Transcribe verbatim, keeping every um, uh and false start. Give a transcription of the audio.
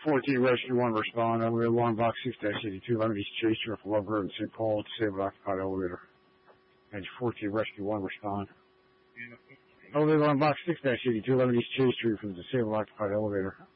fourteen Rescue one, respond. Elevator alarm box six eighty-two, eleven East Chase Street for Love Road in Saint Paul. Disabled occupied elevator. Edge fourteen Rescue one, respond. Elevator alarm box six eighty-two, eleven East Chase Street for the disabled occupied elevator.